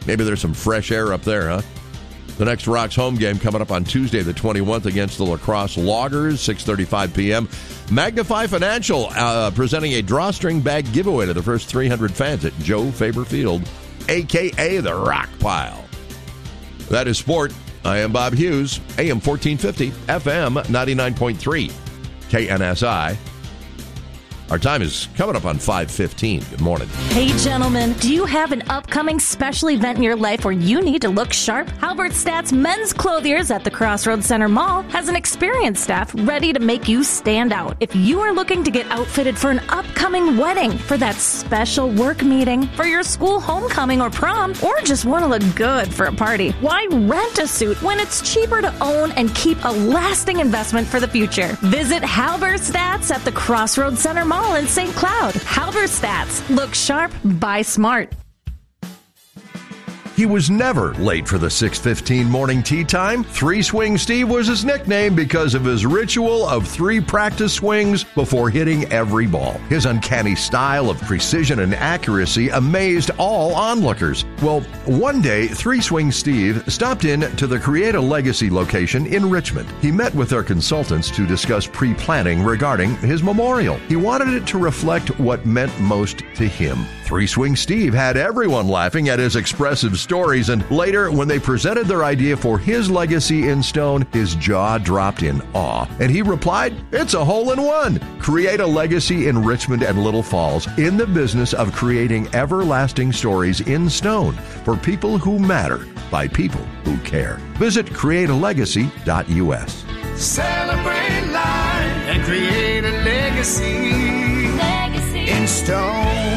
Maybe there's some fresh air up there, huh? The next Rocks home game coming up on Tuesday, the 21st, against the La Crosse Loggers, 6:35 p.m. Magnify Financial presenting a drawstring bag giveaway to the first 300 fans at Joe Faber Field, a.k.a. the Rock Pile. That is sport. I am Bob Hughes, AM 1450, FM 99.3, KNSI. Our time is coming up on 5:15. Good morning. Hey, gentlemen, do you have an upcoming special event in your life where you need to look sharp? Halberstadt's Men's Clothiers at the Crossroads Center Mall has an experienced staff ready to make you stand out. If you are looking to get outfitted for an upcoming wedding, for that special work meeting, for your school homecoming or prom, or just want to look good for a party, why rent a suit when it's cheaper to own and keep a lasting investment for the future? Visit Halberstadt's at the Crossroads Center Mall in St. Cloud. Halberstadt's. Look sharp, buy smart. He was never late for the 6:15 morning tea time. Three Swing Steve was his nickname because of his ritual of 3 practice swings before hitting every ball. His uncanny style of precision and accuracy amazed all onlookers. Well, one day, 3 Swing Steve stopped in to the Create a Legacy location in Richmond. He met with their consultants to discuss pre-planning regarding his memorial. He wanted it to reflect what meant most to him. 3 Swing Steve had everyone laughing at his expressive stories, and later, when they presented their idea for his legacy in stone, his jaw dropped in awe, and he replied, "It's a hole-in-one." Create a Legacy in Richmond and Little Falls, in the business of creating everlasting stories in stone for people who matter by people who care. Visit createalegacy.us. Celebrate life and create a legacy in stone.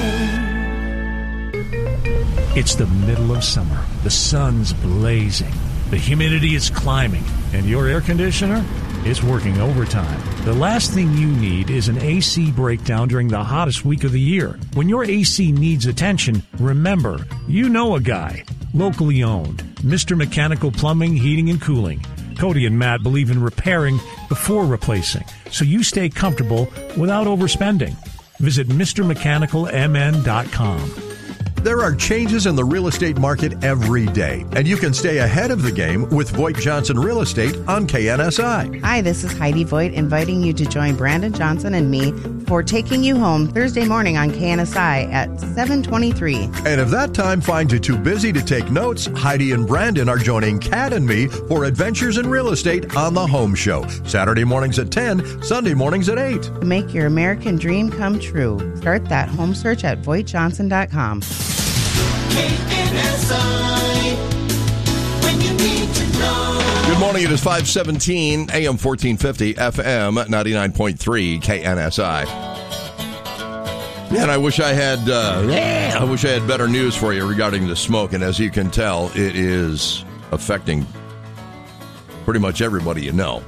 It's the middle of summer. The sun's blazing. The humidity is climbing. And your air conditioner is working overtime. The last thing you need is an AC breakdown during the hottest week of the year. When your AC needs attention, remember, you know a guy. Locally owned. Mr. Mechanical Plumbing, Heating, and Cooling. Cody and Matt believe in repairing before replacing, so you stay comfortable without overspending. Visit MrMechanicalMN.com. There are changes in the real estate market every day, and you can stay ahead of the game with Voigt Johnson Real Estate on KNSI. Hi, this is Heidi Voigt, inviting you to join Brandon Johnson and me for Taking You Home Thursday morning on KNSI at 7:23. And if that time finds you too busy to take notes, Heidi and Brandon are joining Kat and me for Adventures in Real Estate on The Home Show. Saturday mornings at 10, Sunday mornings at 8. To make your American dream come true, start that home search at VoigtJohnson.com. KNSI, when you need to know. Good morning. It is 5:17, AM 1450, FM 99.3, KNSI. Man, I wish I had better news for you regarding the smoke. And as you can tell, it is affecting pretty much everybody you know.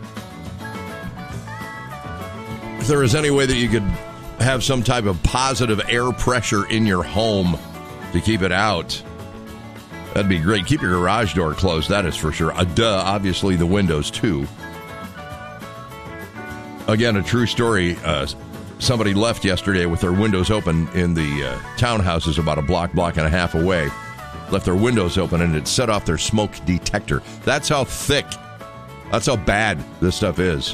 If there is any way that you could have some type of positive air pressure in your home to keep it out, that'd be great. Keep your garage door closed, that is for sure. Obviously the windows too. Again, a true story. Somebody left yesterday with their windows open in the townhouses about a block and a half away. Left their windows open and it set off their smoke detector. That's how thick, that's how bad this stuff is.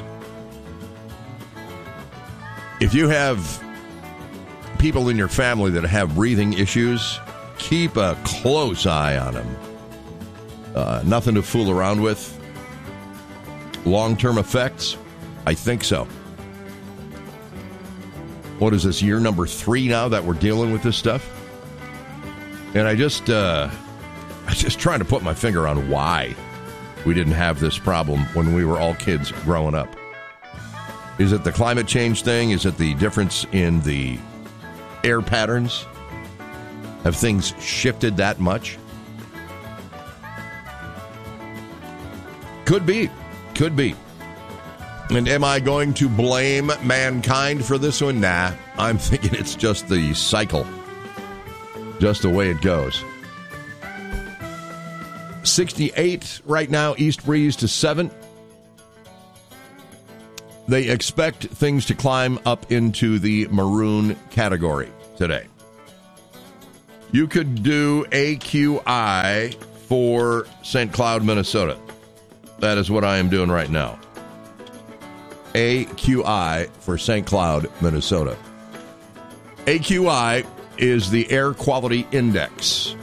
If you have people in your family that have breathing issues, keep a close eye on them. Nothing to fool around with. Long-term effects? I think so. What is this, year number 3 now that we're dealing with this stuff? And I just trying to put my finger on why we didn't have this problem when we were all kids growing up. Is it the climate change thing? Is it the difference in the air patterns? Have things shifted that much? Could be. And am I going to blame mankind for this one? Nah. I'm thinking it's just the cycle. Just the way it goes. 68 right now, east breeze to 7. They expect things to climb up into the maroon category today. You could do AQI for St. Cloud, Minnesota. That is what I am doing right now. AQI for St. Cloud, Minnesota. AQI is the Air Quality Index.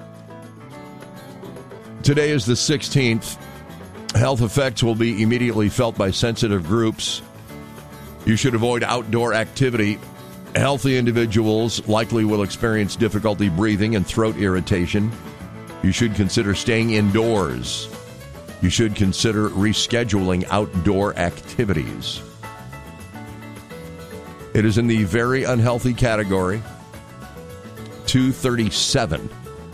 Today is the 16th. Health effects will be immediately felt by sensitive groups. You should avoid outdoor activity. Healthy individuals likely will experience difficulty breathing and throat irritation. You should consider staying indoors. You should consider rescheduling outdoor activities. It is in the very unhealthy category, 237.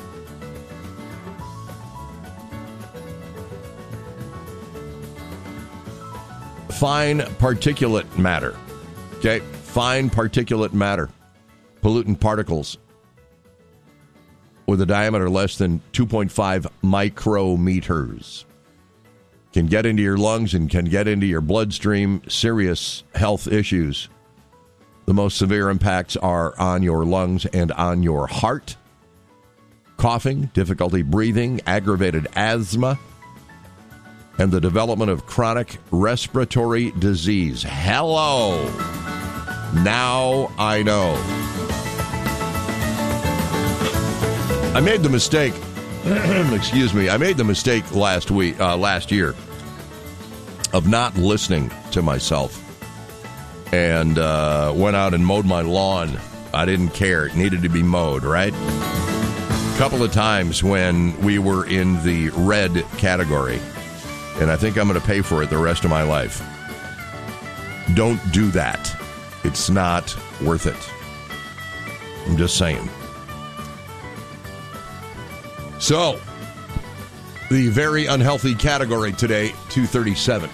Fine particulate matter. Okay, fine particulate matter. Pollutant particles with a diameter less than 2.5 micrometers can get into your lungs and can get into your bloodstream. Serious health issues. The most severe impacts are on your lungs and on your heart. Coughing, difficulty breathing, aggravated asthma, and the development of chronic respiratory disease. Hello. Now I know. I made the mistake. Excuse me. I made the mistake last year of not listening to myself, and went out and mowed my lawn. I didn't care. It needed to be mowed, right? A couple of times when we were in the red category, and I think I'm going to pay for it the rest of my life. Don't do that. It's not worth it. I'm just saying. So, the very unhealthy category today, 237.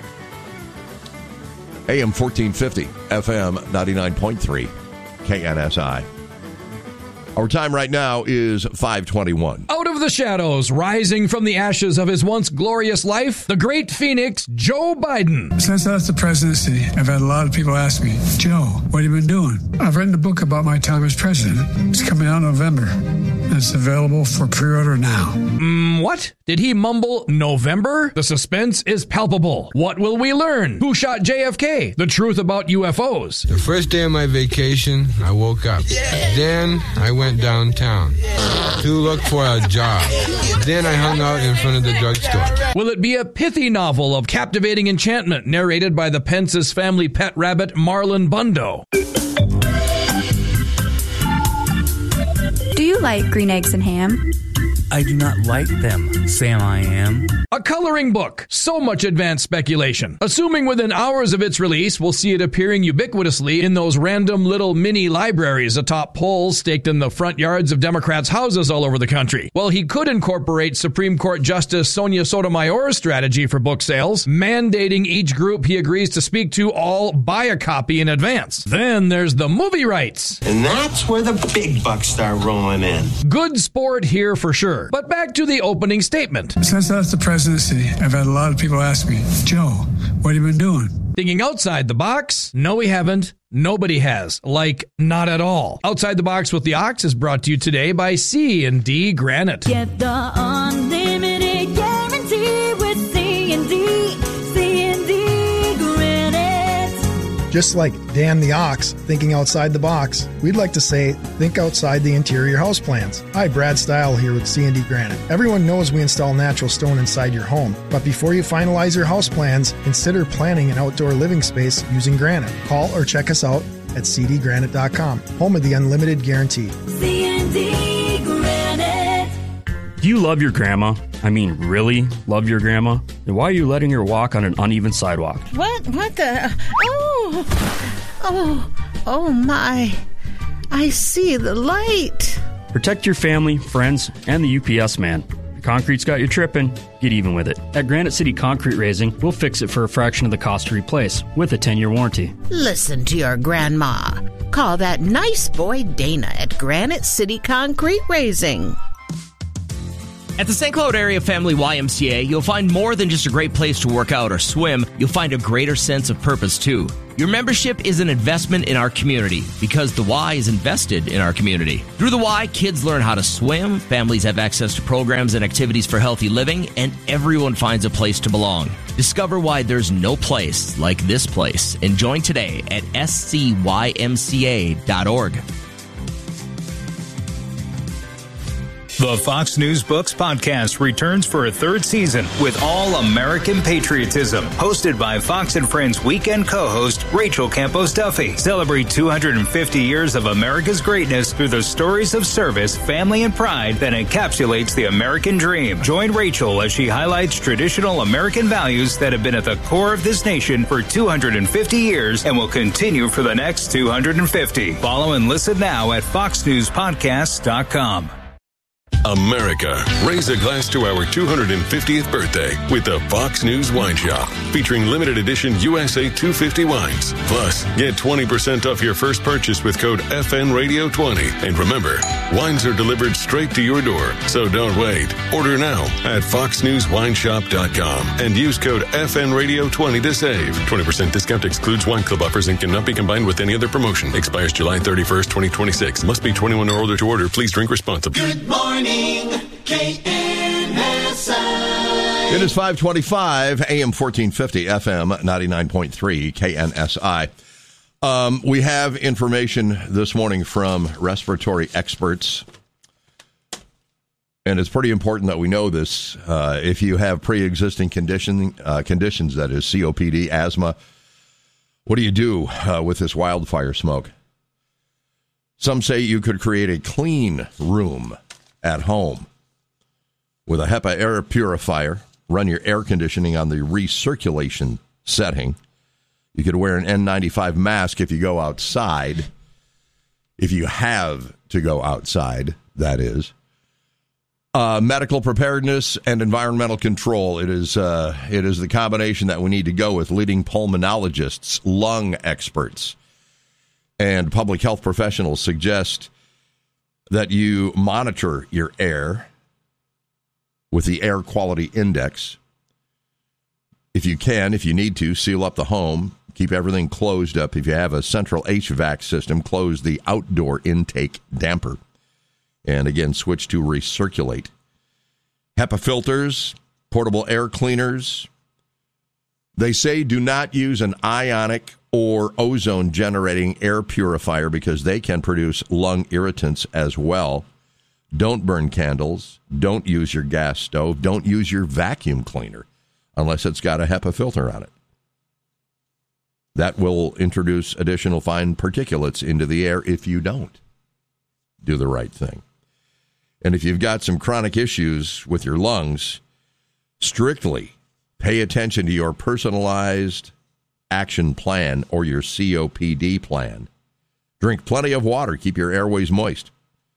AM 1450, FM 99.3, KNSI. Our time right now is 5:21. Out of the shadows, rising from the ashes of his once glorious life, the great phoenix, Joe Biden. Since I left the presidency, I've had a lot of people ask me, Joe, what have you been doing? I've written a book about my time as president. It's coming out in November. It's available for pre-order now. What? Did he mumble November? The suspense is palpable. What will we learn? Who shot JFK? The truth about UFOs. The first day of my vacation, I woke up. Then I went downtown to look for a job. Then I hung out in front of the drugstore. Will it be a pithy novel of captivating enchantment narrated by the Pence's family pet rabbit Marlon Bundo? Do you like green eggs and ham? I do not like them, Sam I am. A coloring book. So much advanced speculation. Assuming within hours of its release, we'll see it appearing ubiquitously in those random little mini libraries atop poles staked in the front yards of Democrats' houses all over the country. Well, he could incorporate Supreme Court Justice Sonia Sotomayor's strategy for book sales, mandating each group he agrees to speak to all buy a copy in advance. Then there's the movie rights. And that's where the big bucks start rolling in. Good sport here for sure. But back to the opening statement. Since I left the presidency, I've had a lot of people ask me, Joe, what have you been doing? Thinking outside the box? No, we haven't. Nobody has. Like, not at all. Outside the Box with the Ox is brought to you today by C&D Granite. Get the unlimited guarantee with C&D Granite. Just like Dan the Ox thinking outside the box, we'd like to say think outside the interior house plans. Hi, Brad Stile here with C&D Granite. Everyone knows we install natural stone inside your home, but before you finalize your house plans, consider planning an outdoor living space using granite. Call or check us out at cdgranite.com, home of the unlimited guarantee. C&D Granite. Do you love your grandma? I mean, really love your grandma? Then why are you letting her walk on an uneven sidewalk? What the? Oh my. I see the light. Protect your family, friends, and the UPS man. The concrete's got you tripping. Get even with it. At Granite City Concrete Raising, we'll fix it for a fraction of the cost to replace with a 10-year warranty. Listen to your grandma. Call that nice boy Dana at Granite City Concrete Raising. At the St. Cloud Area Family YMCA, you'll find more than just a great place to work out or swim. You'll find a greater sense of purpose, too. Your membership is an investment in our community because the Y is invested in our community. Through the Y, kids learn how to swim, families have access to programs and activities for healthy living, and everyone finds a place to belong. Discover why there's no place like this place and join today at scymca.org. The Fox News Books podcast returns for a third season with all-American patriotism. Hosted by Fox & Friends weekend co-host Rachel Campos Duffy. Celebrate 250 years of America's greatness through the stories of service, family, and pride that encapsulates the American dream. Join Rachel as she highlights traditional American values that have been at the core of this nation for 250 years and will continue for the next 250. Follow and listen now at foxnewspodcasts.com. America, raise a glass to our 250th birthday with the Fox News Wine Shop, featuring limited edition USA 250 wines. Plus, get 20% off your first purchase with code FNRadio20. And remember, wines are delivered straight to your door, so don't wait. Order now at foxnewswineshop.com and use code FNRadio20 to save. 20% discount excludes wine club offers and cannot be combined with any other promotion. Expires July 31st, 2026. Must be 21 or older to order. Please drink responsibly. Good morning, KNSI. It is 525, AM 1450, FM 99.3, KNSI. We have information this morning from respiratory experts, and it's pretty important that we know this. If you have pre-existing conditions, that is COPD, asthma, what do you do with this wildfire smoke? Some say you could create a clean room at home with a HEPA air purifier, run your air conditioning on the recirculation setting. You could wear an N95 mask if you go outside, if you have to go outside, that is. Medical preparedness and environmental control. It is the combination that we need to go with. Leading pulmonologists, lung experts, and public health professionals suggest that you monitor your air with the air quality index. If you can, if you need to, seal up the home, keep everything closed up. If you have a central HVAC system, close the outdoor intake damper. And again, switch to recirculate. HEPA filters, portable air cleaners. They say do not use an ionic or ozone-generating air purifier because they can produce lung irritants as well. Don't burn candles. Don't use your gas stove. Don't use your vacuum cleaner unless it's got a HEPA filter on it. That will introduce additional fine particulates into the air if you don't do the right thing. And if you've got some chronic issues with your lungs, strictly pay attention to your personalized action plan or your COPD plan. Drink plenty of water. Keep your airways moist.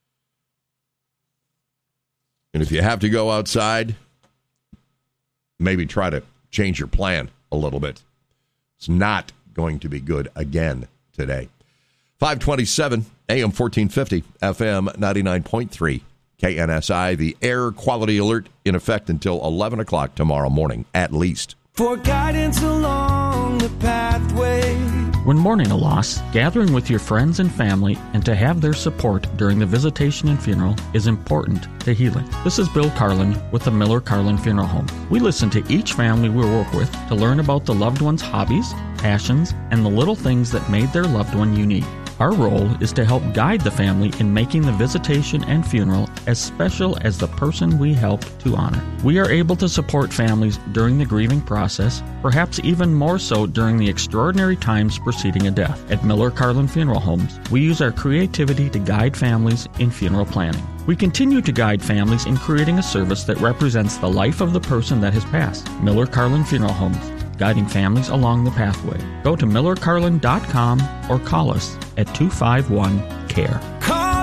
And if you have to go outside, maybe try to change your plan a little bit. It's not going to be good again today. 527, AM 1450, FM 99.3, KNSI. The air quality alert in effect until 11 o'clock tomorrow morning, at least. For guidance along the pathway. When mourning a loss, gathering with your friends and family and to have their support during the visitation and funeral is important to healing. This is Bill Carlin with the Miller Carlin Funeral Home. We listen to each family we work with to learn about the loved one's hobbies, passions, and the little things that made their loved one unique. Our role is to help guide the family in making the visitation and funeral as special as the person we helped to honor. We are able to support families during the grieving process, perhaps even more so during the extraordinary times preceding a death. At Miller Carlin Funeral Homes, we use our creativity to guide families in funeral planning. We continue to guide families in creating a service that represents the life of the person that has passed. Miller Carlin Funeral Homes, guiding families along the pathway. Go to millercarlin.com or call us at 251-CARE. Call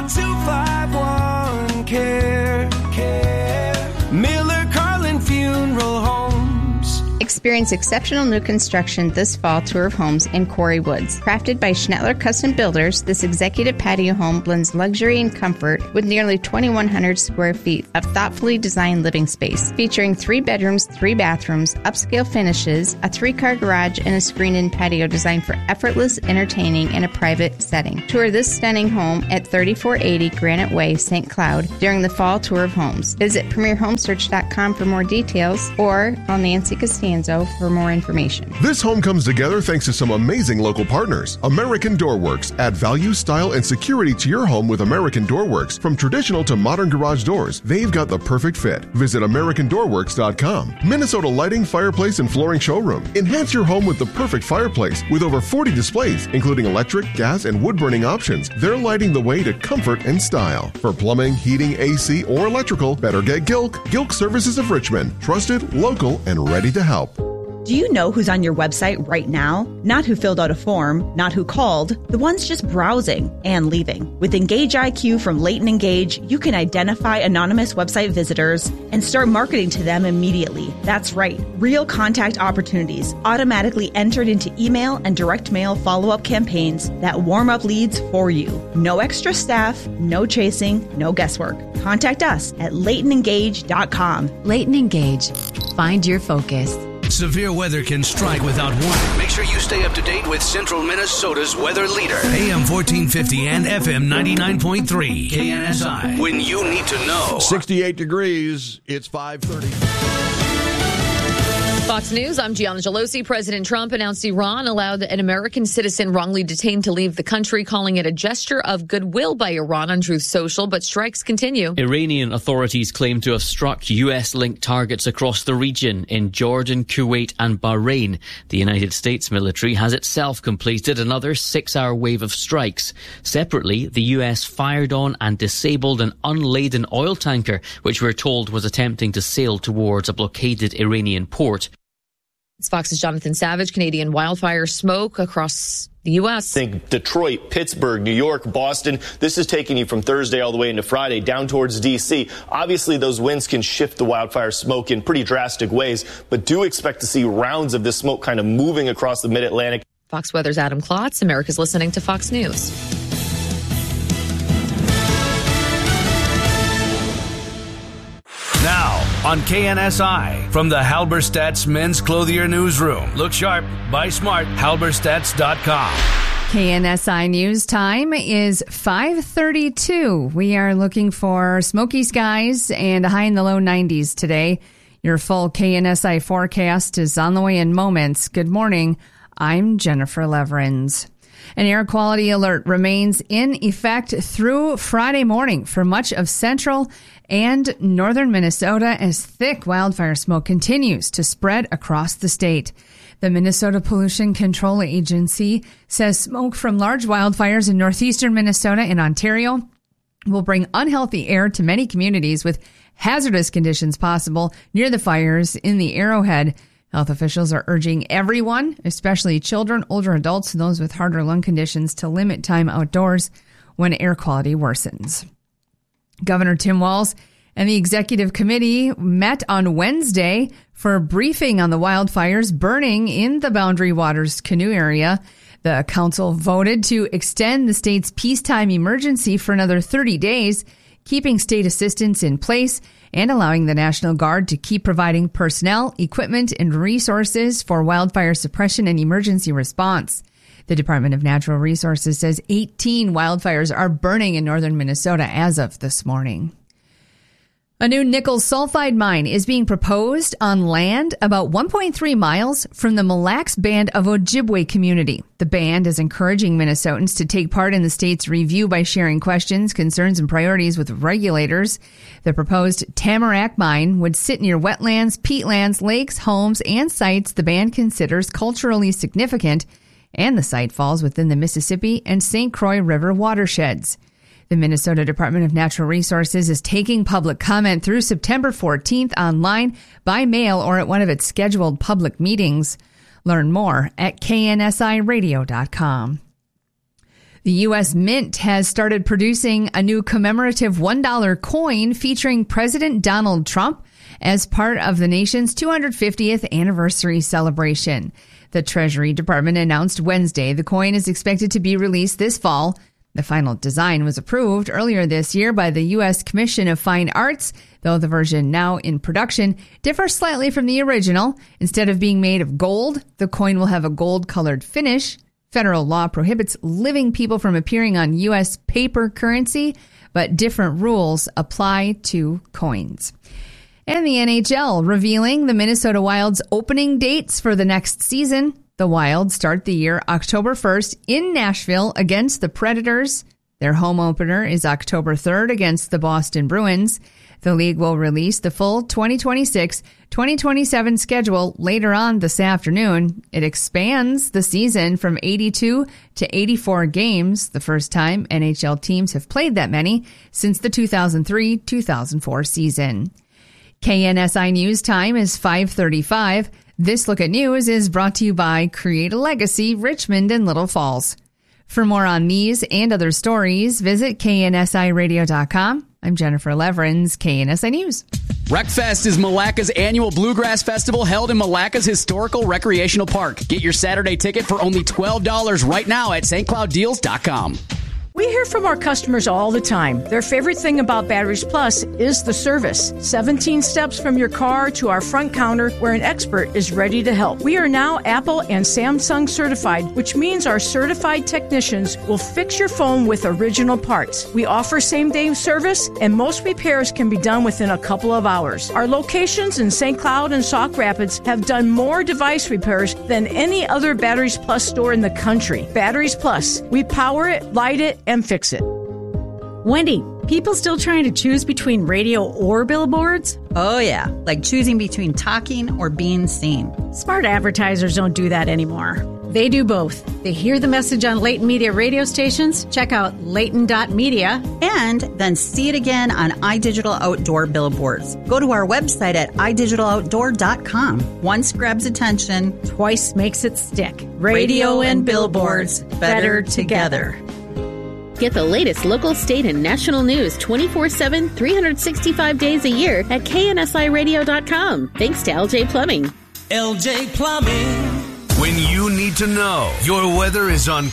251-CARE. Miller Carlin Funeral Homes. Experience exceptional new construction this fall tour of homes in Quarry Woods. Crafted by Schnettler Custom Builders, this executive patio home blends luxury and comfort with nearly 2,100 square feet of thoughtfully designed living space, featuring 3 bedrooms, 3 bathrooms, upscale finishes, a 3-car garage, and a screened-in patio designed for effortless entertaining in a private setting. Tour this stunning home at 3480 Granite Way, St. Cloud during the fall tour of homes. Visit PremierHomesearch.com for more details or call Nancy Costanzo for more information. This home comes together thanks to some amazing local partners. American Door Works. Add value, style, and security to your home with American Door Works. From traditional to modern garage doors, they've got the perfect fit. Visit AmericanDoorWorks.com. Minnesota Lighting, Fireplace, and Flooring Showroom. Enhance your home with the perfect fireplace with over 40 displays, including electric, gas, and wood-burning options. They're lighting the way to comfort and style. For plumbing, heating, AC, or electrical, better get Gilk. Gilk Services of Richmond. Trusted, local, and ready to help. Do you know who's on your website right now? Not who filled out a form, not who called, the ones just browsing and leaving. With Engage IQ from Leighton Engage, you can identify anonymous website visitors and start marketing to them immediately. That's right, real contact opportunities automatically entered into email and direct mail follow-up campaigns that warm up leads for you. No extra staff, no chasing, no guesswork. Contact us at LeightonEngage.com. Leighton Engage. Find your focus. Severe weather can strike without warning. Make sure you stay up to date with Central Minnesota's weather leader. AM 1450 and FM 99.3. KNSI. When you need to know. 68 degrees. It's 5:30. Fox News, I'm Gianna Gelosi. President Trump announced Iran allowed an American citizen wrongly detained to leave the country, calling it a gesture of goodwill by Iran on Truth Social, but strikes continue. Iranian authorities claim to have struck U.S.-linked targets across the region in Jordan, Kuwait and Bahrain. The United States military has itself completed another 6-hour wave of strikes. Separately, the U.S. fired on and disabled an unladen oil tanker, which we're told was attempting to sail towards a blockaded Iranian port. It's Fox's Jonathan Savage. Canadian wildfire smoke across the U.S. Think Detroit, Pittsburgh, New York, Boston. This is taking you from Thursday all the way into Friday down towards D.C. Obviously, those winds can shift the wildfire smoke in pretty drastic ways, but do expect to see rounds of this smoke kind of moving across the mid-Atlantic. Fox Weather's Adam Klotz. America's listening to Fox News. Now, on KNSI, from the Halberstadt's Men's Clothier Newsroom. Look sharp, buy smart, halberstadts.com. KNSI News time is 5:32. We are looking for smoky skies and a high in the low 90s today. Your full KNSI forecast is on the way in moments. Good morning. I'm Jennifer Leverins. An air quality alert remains in effect through Friday morning for much of central and northern Minnesota as thick wildfire smoke continues to spread across the state. The Minnesota Pollution Control Agency says smoke from large wildfires in northeastern Minnesota and Ontario will bring unhealthy air to many communities with hazardous conditions possible near the fires in the Arrowhead. Health officials are urging everyone, especially children, older adults, and those with heart or lung conditions, to limit time outdoors when air quality worsens. Governor Tim Walz and the executive committee met on Wednesday for a briefing on the wildfires burning in the Boundary Waters canoe area. The council voted to extend the state's peacetime emergency for another 30 days, keeping state assistance in place and allowing the National Guard to keep providing personnel, equipment, and resources for wildfire suppression and emergency response. The Department of Natural Resources says 18 wildfires are burning in northern Minnesota as of this morning. A new nickel sulfide mine is being proposed on land about 1.3 miles from the Mille Lacs Band of Ojibwe community. The band is encouraging Minnesotans to take part in the state's review by sharing questions, concerns, and priorities with regulators. The proposed Tamarack mine would sit near wetlands, peatlands, lakes, homes, and sites the band considers culturally significant, and the site falls within the Mississippi and St. Croix River watersheds. The Minnesota Department of Natural Resources is taking public comment through September 14th online, by mail, or at one of its scheduled public meetings. Learn more at KNSIRadio.com. The U.S. Mint has started producing a new commemorative $1 coin featuring President Donald Trump. as part of the nation's 250th anniversary celebration. The Treasury Department announced Wednesday the coin is expected to be released this fall. The final design was approved earlier this year by the U.S. Commission of Fine Arts, though the version now in production differs slightly from the original. Instead of being made of gold, the coin will have a gold-colored finish. Federal law prohibits living people from appearing on U.S. paper currency, but different rules apply to coins. And the NHL revealing the Minnesota Wild's opening dates for the next season. The Wild start the year October 1st in Nashville against the Predators. Their home opener is October 3rd against the Boston Bruins. The league will release the full 2026-2027 schedule later on this afternoon. It expands the season from 82 to 84 games, the first time NHL teams have played that many since the 2003-2004 season. KNSI News Time is 5:35. This Look at News is brought to you by Create a Legacy, Richmond and Little Falls. For more on these and other stories, visit KNSIRadio.com. I'm Jennifer Leverins, KNSI News. Wreckfest is Malacca's annual bluegrass festival held in Malacca's historical recreational park. Get your Saturday ticket for only $12 right now at stclouddeals.com. We hear from our customers all the time. Their favorite thing about Batteries Plus is the service. 17 steps from your car to our front counter where an expert is ready to help. We are now Apple and Samsung certified, which means our certified technicians will fix your phone with original parts. We offer same-day service, and most repairs can be done within a couple of hours. Our locations in St. Cloud and Sauk Rapids have done more device repairs than any other Batteries Plus store in the country. Batteries Plus. We power it, light it, and fix it. Wendy, people still trying to choose between radio or billboards? Oh yeah, like choosing between talking or being seen. Smart advertisers don't do that anymore. They do both. They hear the message on Leighton Media radio stations, check out Leighton.media, and then see it again on iDigital Outdoor billboards. Go to our website at idigitaloutdoor.com. Once grabs attention, twice makes it stick. Radio and billboards, better together. Get the latest local, state, and national news 24/7, 365 days a year at KNSIRadio.com. Thanks to LJ Plumbing. LJ Plumbing. When you need to know, your weather is on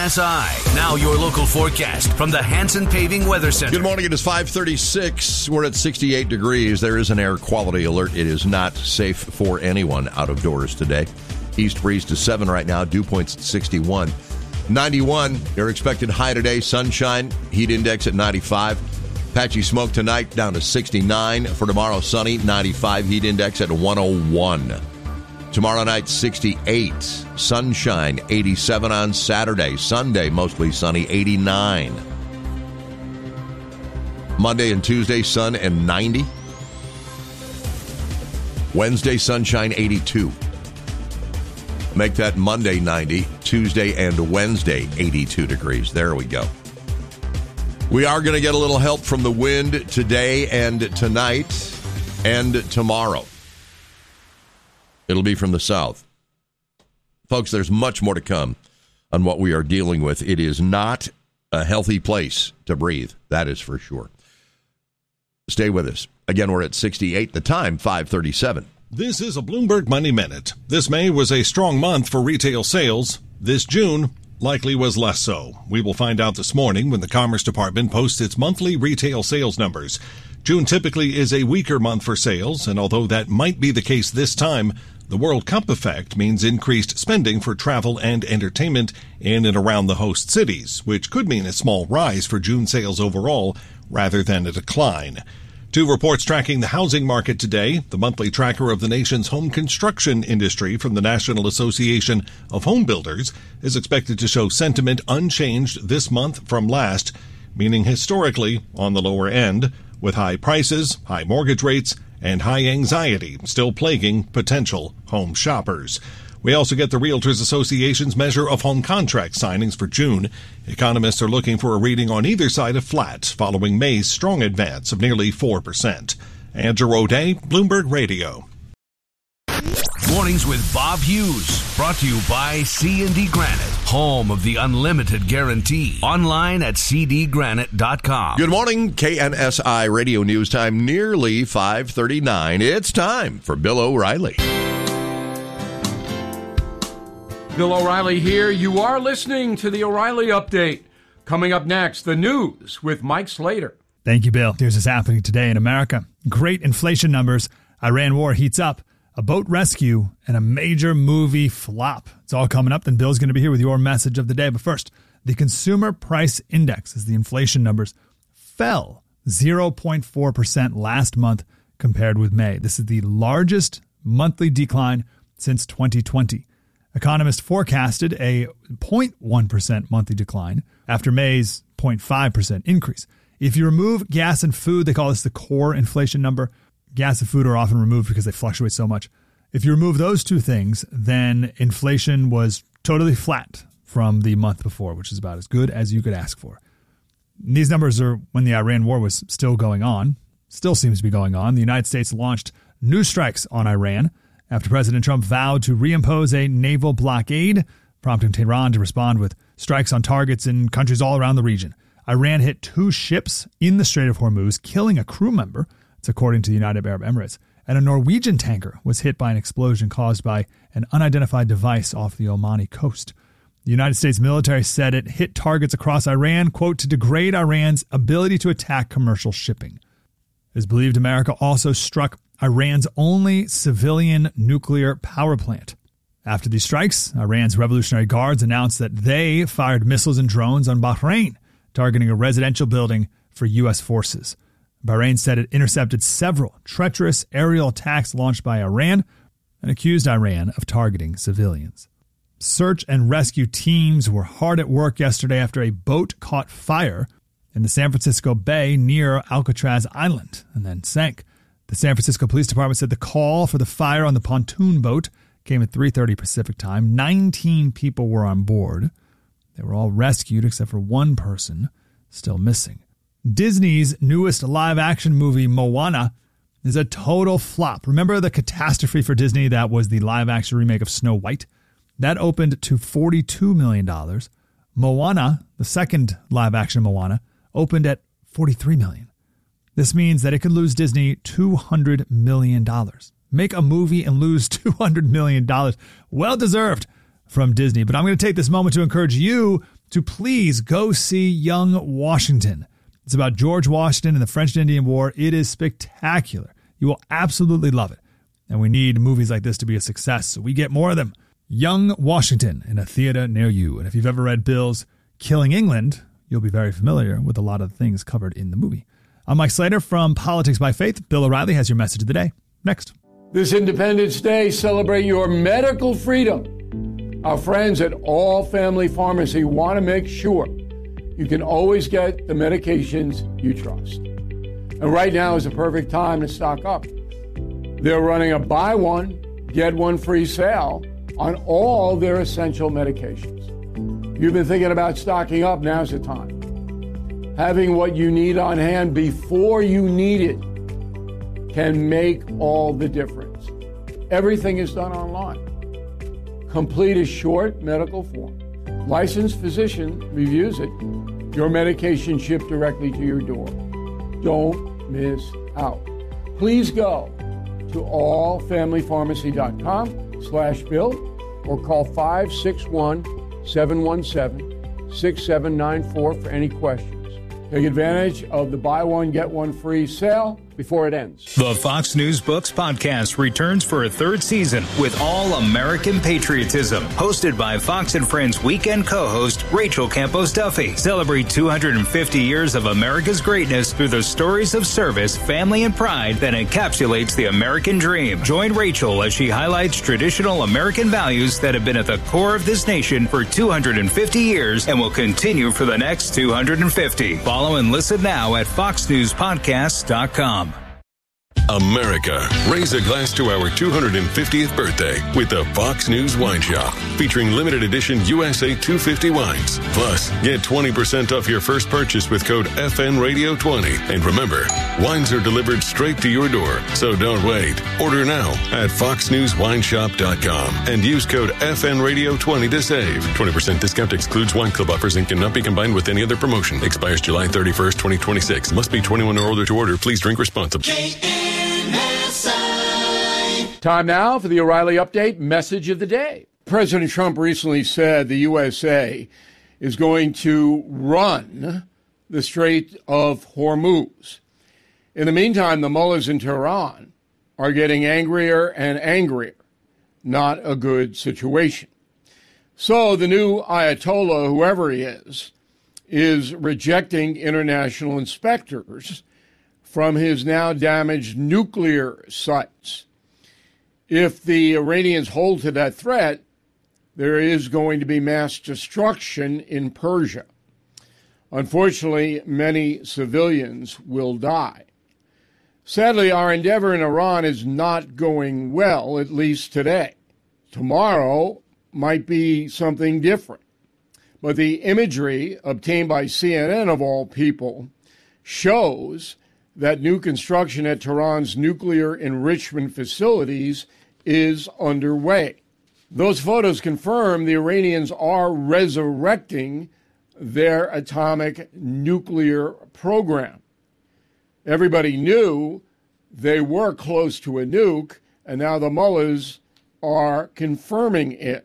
KNSI. Now your local forecast from the Hanson Paving Weather Center. Good morning. It is 5:36. We're at 68 degrees. There is an air quality alert. It is not safe for anyone out of doors today. East breeze to 7 right now. Dew points at 61. 91, your expected high today, sunshine, heat index at 95. Patchy smoke tonight down to 69. For tomorrow, sunny, 95, heat index at 101. Tomorrow night, 68. Sunshine, 87 on Saturday. Sunday, mostly sunny, 89. Monday and Tuesday, sun and 90. Wednesday, sunshine, 82. Make that Monday 90, Tuesday and Wednesday 82 degrees. There we go. We are going to get a little help from the wind today and tonight and tomorrow. It'll be from the south. Folks, there's much more to come on what we are dealing with. It is not a healthy place to breathe. That is for sure. Stay with us. Again, we're at 68. The time, 5:37. This is a Bloomberg Money Minute. This May was a strong month for retail sales. This June likely was less so. We will find out this morning when the Commerce Department posts its monthly retail sales numbers. June typically is a weaker month for sales, and although that might be the case this time, the World Cup effect means increased spending for travel and entertainment in and around the host cities, which could mean a small rise for June sales overall rather than a decline. Two reports tracking the housing market today. The monthly tracker of the nation's home construction industry from the National Association of Home Builders is expected to show sentiment unchanged this month from last, meaning historically on the lower end, with high prices, high mortgage rates, and high anxiety still plaguing potential home shoppers. We also get the Realtors Association's measure of home contract signings for June. Economists are looking for a reading on either side of flat, following May's strong advance of nearly 4%. Andrew O'Day, Bloomberg Radio. Mornings with Bob Hughes, brought to you by C&D Granite. home of the unlimited guarantee. Online at cdgranite.com. Good morning, KNSI Radio News Time, nearly 5:39. It's time for Bill O'Reilly. Bill O'Reilly here. You are listening to the O'Reilly Update. Coming up next, the news with Mike Slater. Thank you, Bill. Here's what's happening today in America. Great inflation numbers. Iran war heats up. A boat rescue and a major movie flop. It's all coming up. Then Bill's going to be here with your message of the day. But first, the Consumer Price Index, as the inflation numbers fell 0.4% last month compared with May. This is the largest monthly decline since 2020. Economists forecasted a 0.1% monthly decline after May's 0.5% increase. If you remove gas and food, they call this the core inflation number. Gas and food are often removed because they fluctuate so much. If you remove those two things, then inflation was totally flat from the month before, which is about as good as you could ask for. And these numbers are when the Iran war was still going on, still seems to be going on. The United States launched new strikes on Iran after President Trump vowed to reimpose a naval blockade, prompting Tehran to respond with strikes on targets in countries all around the region. Iran hit 2 ships in the Strait of Hormuz, killing a crew member. It's according to the United Arab Emirates. And a Norwegian tanker was hit by an explosion caused by an unidentified device off the Omani coast. The United States military said it hit targets across Iran, quote, to degrade Iran's ability to attack commercial shipping. It is believed America also struck Iran's only civilian nuclear power plant. After these strikes, Iran's Revolutionary Guards announced that they fired missiles and drones on Bahrain, targeting a residential building for U.S. forces. Bahrain said it intercepted several treacherous aerial attacks launched by Iran and accused Iran of targeting civilians. Search and rescue teams were hard at work yesterday after a boat caught fire in the San Francisco Bay near Alcatraz Island and then sank. The San Francisco Police Department said the call for the fire on the pontoon boat came at 3:30 Pacific time. 19 people were on board. They were all rescued except for one person still missing. Disney's newest live-action movie, Moana, is a total flop. Remember the catastrophe for Disney that was the live-action remake of Snow White? That opened to $42 million. Moana, the second live-action Moana, opened at $43 million. This means that it could lose Disney $200 million. Make a movie and lose $200 million. Well deserved from Disney. But I'm going to take this moment to encourage you to please go see Young Washington. It's about George Washington and the French and Indian War. It is spectacular. You will absolutely love it. And we need movies like this to be a success, so we get more of them. Young Washington in a theater near you. And if you've ever read Bill's Killing England, you'll be very familiar with a lot of the things covered in the movie. I'm Mike Slater from Politics by Faith. Bill O'Reilly has your message of the day. Next. This Independence Day, celebrate your medical freedom. Our friends at All Family Pharmacy want to make sure you can always get the medications you trust. And right now is the perfect time to stock up. They're running a buy one, get one free sale on all their essential medications. You've been thinking about stocking up, now's the time. Having what you need on hand before you need it can make all the difference. Everything is done online. Complete a short medical form. Licensed physician reviews it. Your medication shipped directly to your door. Don't miss out. Please go to allfamilypharmacy.com/Bill or call 561-717-6794 for any questions. Take advantage of the buy one, get one free sale before it ends. The Fox News Books podcast returns for a 3rd season with all American patriotism. Hosted by Fox and Friends weekend co-host Rachel Campos Duffy. Celebrate 250 years of America's greatness through the stories of service, family, and pride that encapsulates the American dream. Join Rachel as she highlights traditional American values that have been at the core of this nation for 250 years and will continue for the next 250. Follow and listen now at foxnewspodcast.com. America, raise a glass to our 250th birthday with the Fox News Wine Shop, featuring limited edition USA 250 wines. Plus, get 20% off your first purchase with code FNRadio20. And remember, wines are delivered straight to your door, so don't wait. Order now at foxnewswineshop.com and use code FNRadio20 to save. 20% discount excludes wine club offers and cannot be combined with any other promotion. Expires July 31st, 2026. Must be 21 or older to order. Please drink responsibly. Time now for the O'Reilly Update message of the day. President Trump recently said the USA is going to run the Strait of Hormuz. In the meantime, the mullahs in Tehran are getting angrier and angrier. Not a good situation. So the new Ayatollah, whoever he is rejecting international inspectors from his now damaged nuclear sites. If the Iranians hold to that threat, there is going to be mass destruction in Persia. Unfortunately, many civilians will die. Sadly, our endeavor in Iran is not going well, at least today. Tomorrow might be something different. But the imagery obtained by CNN, of all people, shows that new construction at Tehran's nuclear enrichment facilities is underway. Those photos confirm the Iranians are resurrecting their atomic nuclear program. Everybody knew they were close to a nuke, and now the mullahs are confirming it.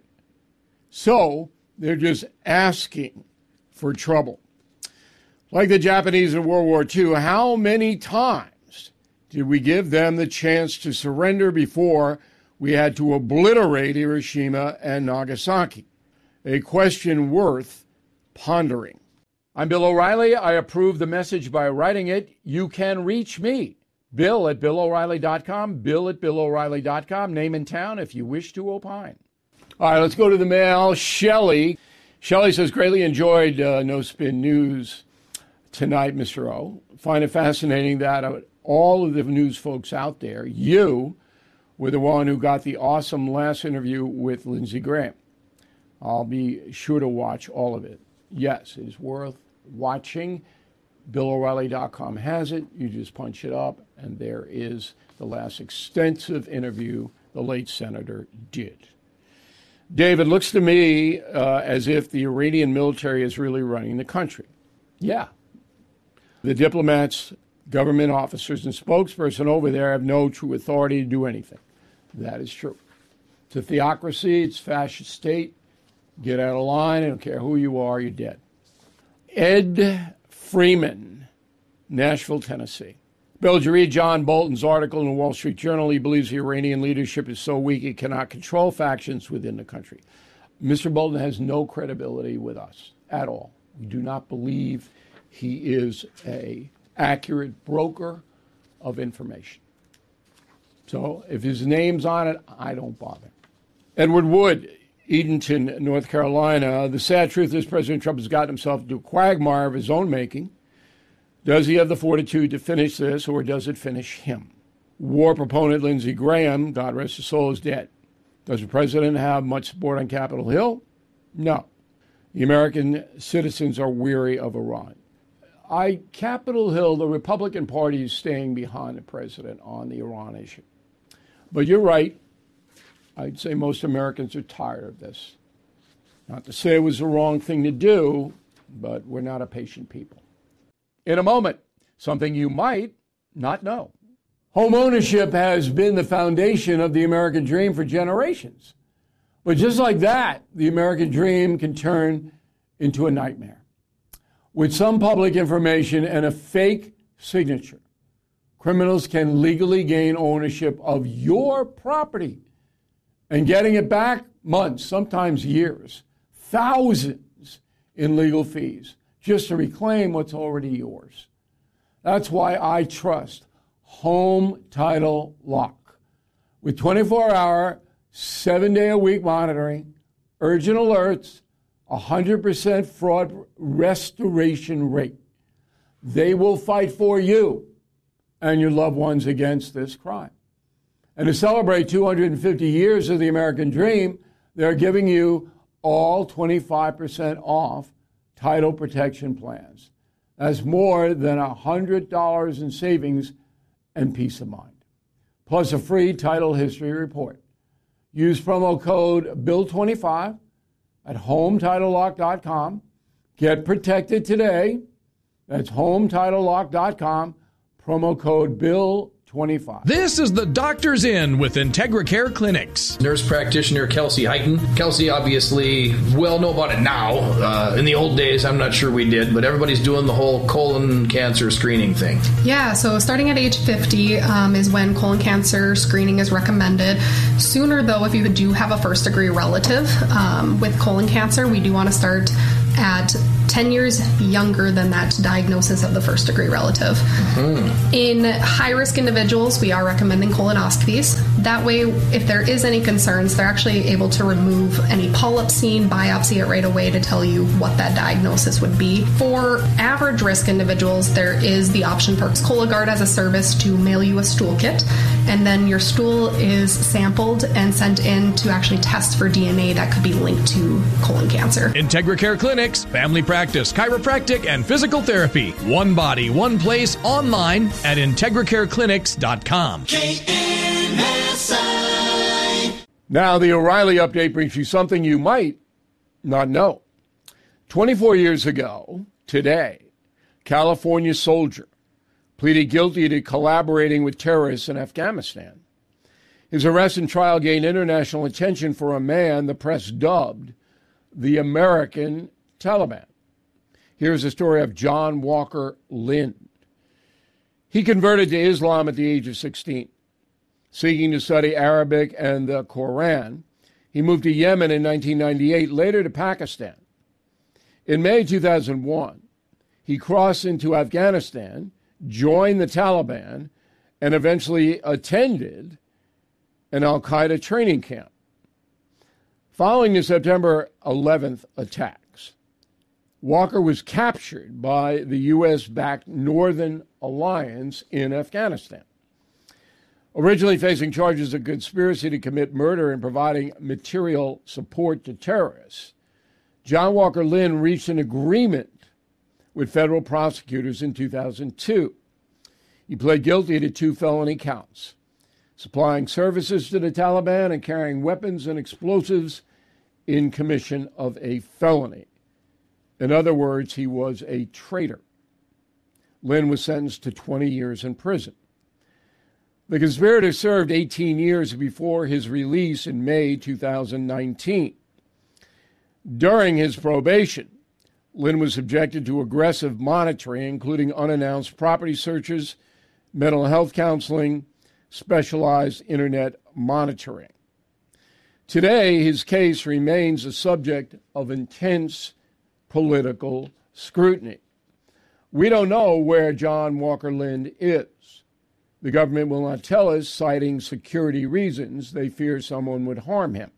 So they're just asking for trouble. Like the Japanese in World War II, how many times did we give them the chance to surrender before we had to obliterate Hiroshima and Nagasaki? A question worth pondering. I'm Bill O'Reilly. I approve the message by writing it. You can reach me, Bill at BillO'Reilly.com, Bill at BillO'Reilly.com, name and town if you wish to opine. All right, let's go to the mail. Shelley says, greatly enjoyed No Spin News tonight, Mr. O. Find it fascinating that all of the news folks out there, you were the one who got the awesome last interview with Lindsey Graham. I'll be sure to watch all of it. Yes, it is worth watching. BillO'Reilly.com has it. You just punch it up, and there is the last extensive interview the late senator did. David, looks to me as if the Iranian military is really running the country. Yeah. The diplomats, government officers, and spokesperson over there have no true authority to do anything. That is true. It's a theocracy. It's a fascist state. Get out of line. I don't care who you are. You're dead. Ed Freeman, Nashville, Tennessee. Bill, did you read John Bolton's article in the Wall Street Journal? He believes the Iranian leadership is so weak it cannot control factions within the country. Mr. Bolton has no credibility with us at all. We do not believe he is an accurate broker of information. So if his name's on it, I don't bother. Edward Wood, Edenton, North Carolina. The sad truth is President Trump has gotten himself into a quagmire of his own making. Does he have the fortitude to finish this, or does it finish him? War proponent Lindsey Graham, God rest his soul, is dead. Does the president have much support on Capitol Hill? No. The American citizens are weary of Iran. Capitol Hill, the Republican Party is staying behind the president on the Iran issue. But you're right. I'd say most Americans are tired of this. Not to say it was the wrong thing to do, but we're not a patient people. In a moment, something you might not know. Home ownership has been the foundation of the American dream for generations. But just like that, the American dream can turn into a nightmare. With some public information and a fake signature, criminals can legally gain ownership of your property, and getting it back months, sometimes years, thousands in legal fees, just to reclaim what's already yours. That's why I trust Home Title Lock. With 24-hour, 7-day-a-week monitoring, urgent alerts, 100% fraud restoration rate. They will fight for you. and your loved ones against this crime. And to celebrate 250 years of the American dream, they're giving you all 25% off title protection plans. That's more than $100 in savings and peace of mind. Plus a free title history report. Use promo code BILL25 at HomeTitleLock.com. Get protected today. That's HomeTitleLock.com. Promo code BILL25. This is the Doctor's Inn with IntegraCare Clinics. Nurse practitioner Kelsey Heighton. Kelsey obviously well know about it now. In the old days, I'm not sure we did, but everybody's doing the whole colon cancer screening thing. Yeah, so starting at age 50 is when colon cancer screening is recommended. Sooner, though, if you do have a first-degree relative with colon cancer, we do want to start at 10 years younger than that diagnosis of the first-degree relative. Mm-hmm. In high-risk individuals, we are recommending colonoscopies. That way, if there is any concerns, they're actually able to remove any polyp seen, biopsy it right away to tell you what that diagnosis would be. For average-risk individuals, there is the option for Cologuard as a service to mail you a stool kit, and then your stool is sampled and sent in to actually test for DNA that could be linked to colon cancer. IntegraCare Clinics, family practice, chiropractic, and physical therapy. One body, one place, online at IntegraCareClinics.com. Now, the O'Reilly Update brings you something you might not know. 24 years ago, today, California soldier pleaded guilty to collaborating with terrorists in Afghanistan. His arrest and trial gained international attention for a man the press dubbed the American Taliban. Here's the story of John Walker Lind. He converted to Islam at the age of 16. Seeking to study Arabic and the Quran, he moved to Yemen in 1998, later to Pakistan. In May 2001, he crossed into Afghanistan, joined the Taliban, and eventually attended an al-Qaeda training camp. Following the September 11th attacks, Walker was captured by the U.S.-backed Northern Alliance in Afghanistan. Originally facing charges of conspiracy to commit murder and providing material support to terrorists, John Walker Lind reached an agreement with federal prosecutors in 2002. He pled guilty to 2 felony counts: supplying services to the Taliban and carrying weapons and explosives in commission of a felony. In other words, he was a traitor. Lind was sentenced to 20 years in prison. The conspirator served 18 years before his release in May 2019. During his probation, Lind was subjected to aggressive monitoring, including unannounced property searches, mental health counseling, specialized internet monitoring. Today, his case remains a subject of intense political scrutiny. We don't know where John Walker Lind is. The government will not tell us, citing security reasons. They fear someone would harm him.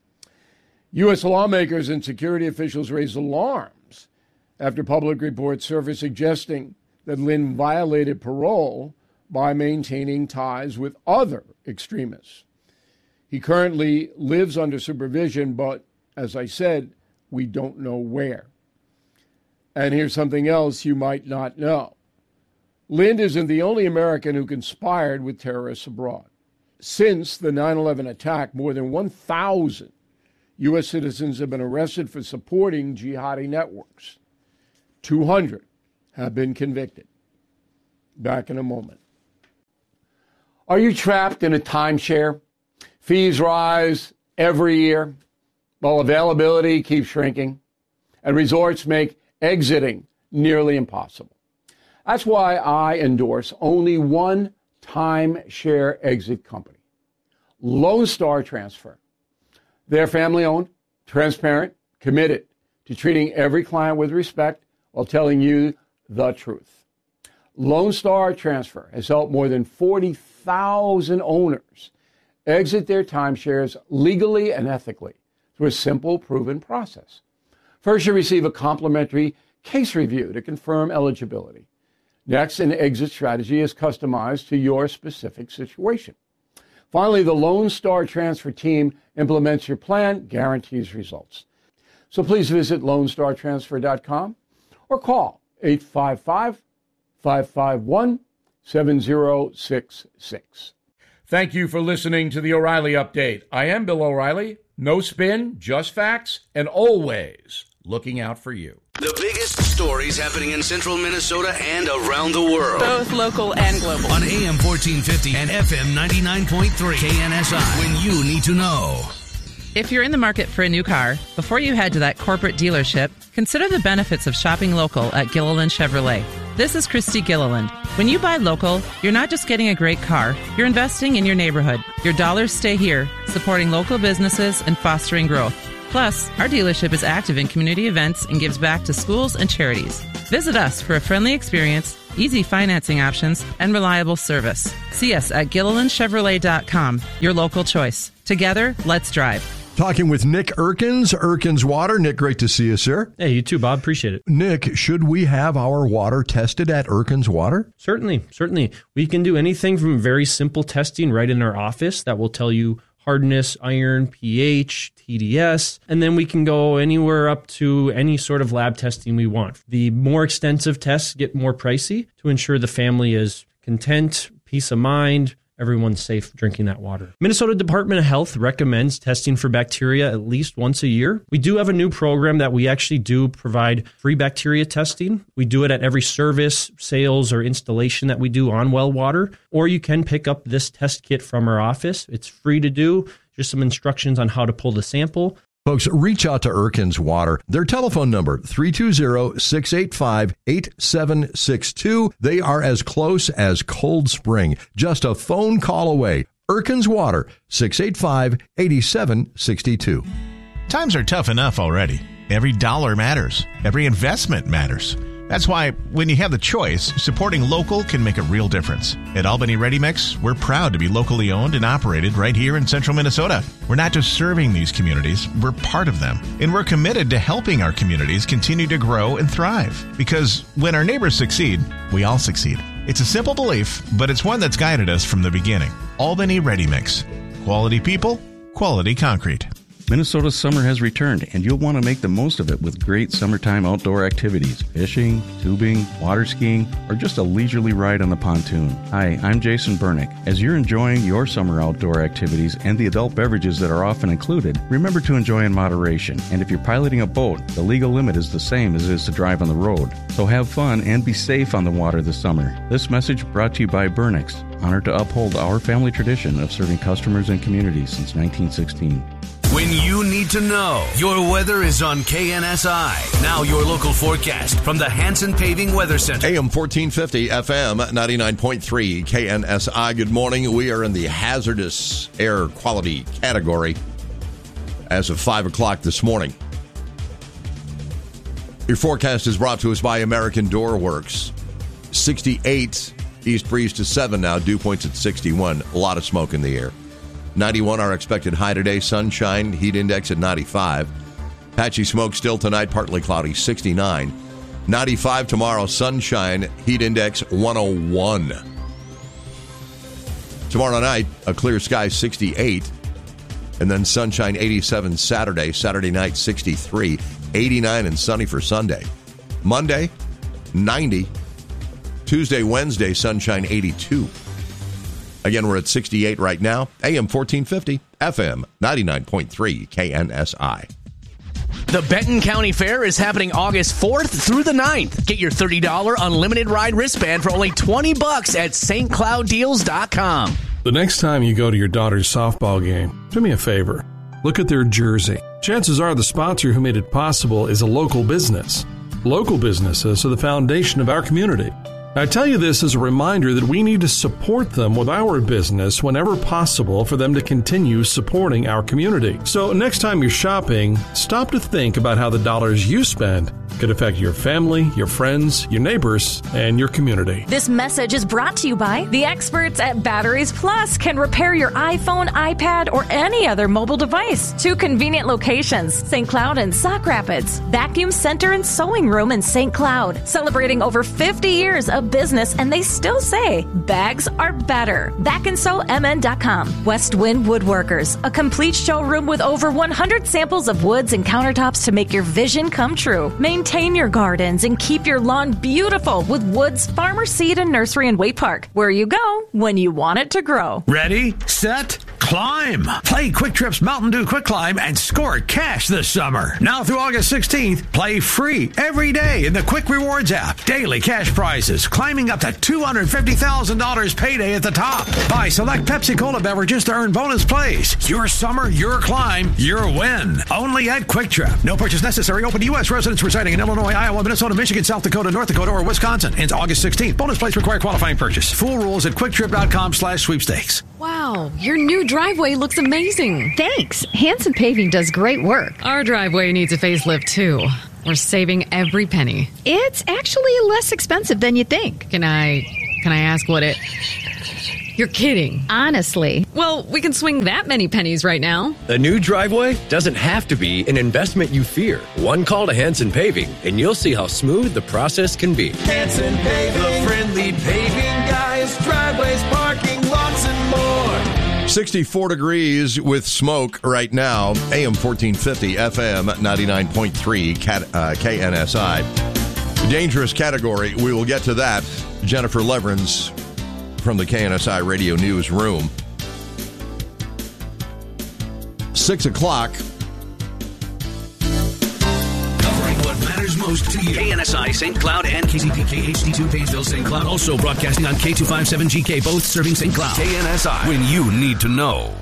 U.S. lawmakers and security officials raised alarms after public reports surfaced suggesting that Lind violated parole by maintaining ties with other extremists. He currently lives under supervision, but, as I said, we don't know where. And here's something else you might not know. Lind isn't the only American who conspired with terrorists abroad. Since the 9/11 attack, more than 1,000 U.S. citizens have been arrested for supporting jihadi networks. 200 have been convicted. Back in a moment. Are you trapped in a timeshare? Fees rise every year while availability keeps shrinking, and resorts make exiting nearly impossible. That's why I endorse only one timeshare exit company, Lone Star Transfer. They're family-owned, transparent, committed to treating every client with respect while telling you the truth. Lone Star Transfer has helped more than 40,000 owners exit their timeshares legally and ethically through a simple, proven process. First, you receive a complimentary case review to confirm eligibility. Next, an exit strategy is customized to your specific situation. Finally, the Lone Star Transfer team implements your plan, guarantees results. So please visit LoneStarTransfer.com or call 855-551-7066. Thank you for listening to the O'Reilly Update. I am Bill O'Reilly. No spin, just facts, and always looking out for you. The biggest stories happening in central Minnesota and around the world. Both local and global. On AM 1450 and FM 99.3 KNSI. When you need to know. If you're in the market for a new car, before you head to that corporate dealership, consider the benefits of shopping local at Gilliland Chevrolet. This is Christy Gilliland. When you buy local, you're not just getting a great car, you're investing in your neighborhood. Your dollars stay here, supporting local businesses and fostering growth. Plus, our dealership is active in community events and gives back to schools and charities. Visit us for a friendly experience, easy financing options, and reliable service. See us at GillilandChevrolet.com, your local choice. Together, let's drive. Talking with Nick Erkins, Erkins Water. Nick, great to see you, sir. Hey, you too, Bob. Appreciate it. Nick, should we have our water tested at Erkins Water? Certainly. We can do anything from very simple testing right in our office that will tell you hardness, iron, pH, TDS, and then we can go anywhere up to any sort of lab testing we want. The more extensive tests get more pricey to ensure the family is content, peace of mind, everyone's safe drinking that water. Minnesota Department of Health recommends testing for bacteria at least once a year. We do have a new program that we actually do provide free bacteria testing. We do it at every service, sales, or installation that we do on well water, or you can pick up this test kit from our office. It's free to do, just some instructions on how to pull the sample. Folks, reach out to Erkins Water. Their telephone number, 320-685-8762. They are as close as Cold Spring. Just a phone call away. Erkins Water, 685-8762. Times are tough enough already. Every dollar matters. Every investment matters. That's why when you have the choice, supporting local can make a real difference. At Albany Ready Mix, we're proud to be locally owned and operated right here in central Minnesota. We're not just serving these communities, we're part of them. And we're committed to helping our communities continue to grow and thrive. Because when our neighbors succeed, we all succeed. It's a simple belief, but it's one that's guided us from the beginning. Albany Ready Mix. Quality people, quality concrete. Minnesota's summer has returned, and you'll want to make the most of it with great summertime outdoor activities, fishing, tubing, water skiing, or just a leisurely ride on the pontoon. Hi, I'm Jason Bernick. As you're enjoying your summer outdoor activities and the adult beverages that are often included, remember to enjoy in moderation. And if you're piloting a boat, the legal limit is the same as it is to drive on the road. So have fun and be safe on the water this summer. This message brought to you by Bernick's, honored to uphold our family tradition of serving customers and communities since 1916. When you need to know, your weather is on KNSI. Now your local forecast from the Hanson Paving Weather Center. AM 1450, FM 99.3, KNSI. Good morning. We are in the hazardous air quality category as of 5 o'clock this morning. Your forecast is brought to us by American Door Works. 68, east breeze to 7 now, dew points at 61. A lot of smoke in the air. 91, our expected high today. Sunshine, heat index at 95. Patchy smoke still tonight, partly cloudy, 69. 95 tomorrow, sunshine, heat index 101. Tomorrow night, a clear sky, 68. And then sunshine, 87 Saturday. Saturday night, 63. 89 and sunny for Sunday. Monday, 90. Tuesday, Wednesday, sunshine, 82. Again, we're at 68 right now. AM 1450, FM 99.3, KNSI. The Benton County Fair is happening August 4th through the 9th. Get your $30 unlimited ride wristband for only $20 at stclouddeals.com. The next time you go to your daughter's softball game, do me a favor. Look at their jersey. Chances are the sponsor who made it possible is a local business. Local businesses are the foundation of our community. I tell you this as a reminder that we need to support them with our business whenever possible for them to continue supporting our community. So next time you're shopping, stop to think about how the dollars you spend could affect your family, your friends, your neighbors, and your community. This message is brought to you by the experts at Batteries Plus. Can repair your iPhone, iPad, or any other mobile device. 2 convenient locations, St. Cloud and Sauk Rapids. Vacuum Center and Sewing Room in St. Cloud. Celebrating over 50 years of business, and they still say bags are better. BackandSewMN.com. West Wind Woodworkers, a complete showroom with over 100 samples of woods and countertops to make your vision come true. Maintain your gardens and keep your lawn beautiful with Woods Farmer Seed and Nursery in Waite Park, where you go when you want it to grow. Ready, set, climb. Play Quick Trip's Mountain Dew Quick Climb and score cash this summer. Now through August 16th, play free every day in the Quick Rewards app. Daily cash prizes, climbing up to $250,000 payday at the top. Buy select Pepsi Cola beverages to earn bonus plays. Your summer, your climb, your win. Only at Quick Trip. No purchase necessary. Open to U.S. residents residing in Illinois, Iowa, Minnesota, Michigan, South Dakota, North Dakota, or Wisconsin. Ends August 16th. Bonus plays require qualifying purchase. Full rules at quicktrip.com/sweepstakes. Wow, your new driveway looks amazing. Thanks. Hanson Paving does great work. Our driveway needs a facelift, too. We're saving every penny. It's actually less expensive than you think. Can I ask what it... You're kidding. Honestly. Well, we can swing that many pennies right now. A new driveway doesn't have to be an investment you fear. One call to Hanson Paving, and you'll see how smooth the process can be. Hanson Paving, the friendly paving guys, driveways, parking, lots and more. 64 degrees with smoke right now. AM 1450, FM 99.3, KNSI. Dangerous category. We will get to that. Jennifer Leverins from the KNSI Radio Newsroom. 6 o'clock. Covering what matters most to you. KNSI St. Cloud and KZPK HD2 Painesville St. Cloud. Also broadcasting on K257GK, both serving St. Cloud. KNSI, when you need to know.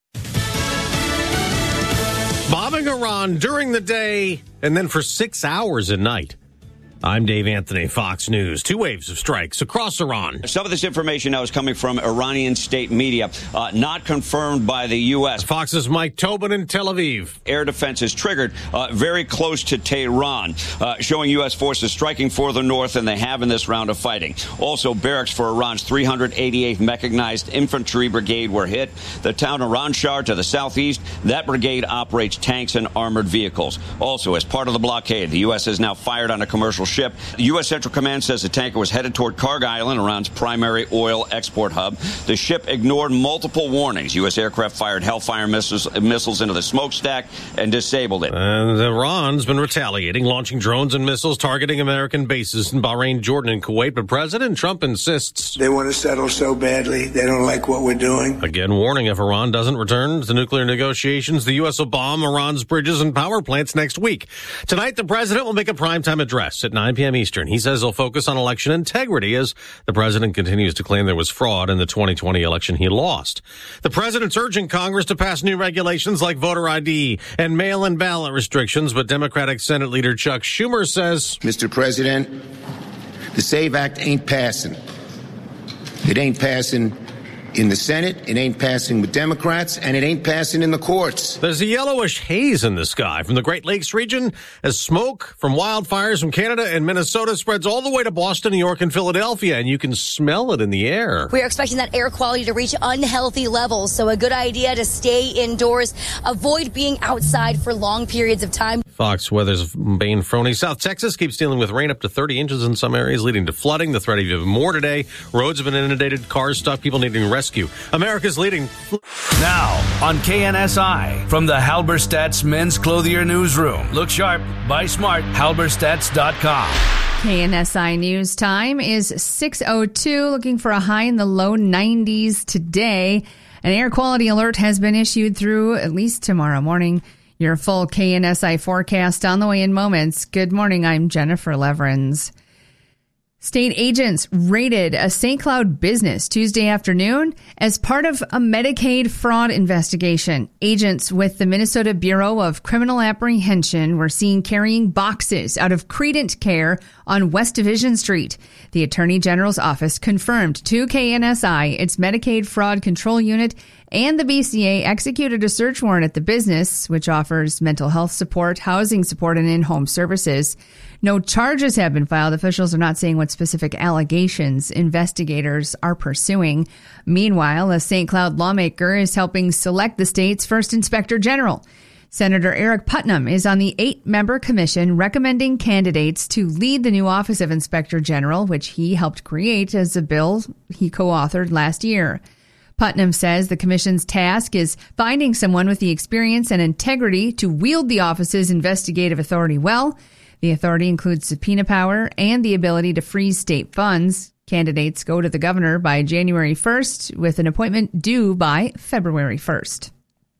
Bombing Iran during the day and then for 6 hours at night. I'm Dave Anthony, Fox News. 2 waves of strikes across Iran. Some of this information now is coming from Iranian state media, not confirmed by the U.S. Fox's Mike Tobin in Tel Aviv. Air defense is triggered very close to Tehran, showing U.S. forces striking for the north, and they have in this round of fighting. Also, barracks for Iran's 388th Mechanized Infantry Brigade were hit. The town of Ranshar to the southeast, that brigade operates tanks and armored vehicles. Also, as part of the blockade, the U.S. has now fired on a commercial ship. The U.S. Central Command says the tanker was headed toward Karg Island, Iran's primary oil export hub. The ship ignored multiple warnings. U.S. aircraft fired Hellfire missiles into the smokestack and disabled it. And Iran's been retaliating, launching drones and missiles targeting American bases in Bahrain, Jordan, and Kuwait. But President Trump insists they want to settle so badly. They don't like what we're doing. Again, warning if Iran doesn't return to nuclear negotiations, the U.S. will bomb Iran's bridges and power plants next week. Tonight, the president will make a primetime address at 9 p.m. Eastern. He says he'll focus on election integrity as the president continues to claim there was fraud in the 2020 election he lost. The president's urging Congress to pass new regulations like voter ID and mail-in ballot restrictions, but Democratic Senate Leader Chuck Schumer says, Mr. President, the SAVE Act ain't passing. It ain't passing in the Senate, it ain't passing with Democrats, and it ain't passing in the courts. There's a yellowish haze in the sky from the Great Lakes region as smoke from wildfires from Canada and Minnesota spreads all the way to Boston, New York, and Philadelphia, and you can smell it in the air. We are expecting that air quality to reach unhealthy levels, so a good idea to stay indoors, avoid being outside for long periods of time. Fox Weather's Bane Froney. South Texas keeps dealing with rain up to 30 inches in some areas, leading to flooding. The threat of even more today. Roads have been inundated, cars stuck, people needing rescue. America's leading. Now on KNSI from the Halberstadt's Men's Clothier Newsroom. Look sharp, buy smart, halberstadts.com. KNSI News Time is 6:02, looking for a high in the low 90s today. An air quality alert has been issued through at least tomorrow morning. Your full KNSI forecast on the way in moments. Good morning, I'm Jennifer Leverins. State agents raided a St. Cloud business Tuesday afternoon as part of a Medicaid fraud investigation. Agents with the Minnesota Bureau of Criminal Apprehension were seen carrying boxes out of Credent Care on West Division Street. The Attorney General's office confirmed to KNSI its Medicaid Fraud Control Unit and the BCA executed a search warrant at the business, which offers mental health support, housing support, and in-home services. No charges have been filed. Officials are not saying what specific allegations investigators are pursuing. Meanwhile, a St. Cloud lawmaker is helping select the state's first inspector general. Senator Eric Putnam is on the 8-member commission recommending candidates to lead the new Office of Inspector General, which he helped create as a bill he co-authored last year. Putnam says the commission's task is finding someone with the experience and integrity to wield the office's investigative authority well. The authority includes subpoena power and the ability to freeze state funds. Candidates go to the governor by January 1st with an appointment due by February 1st.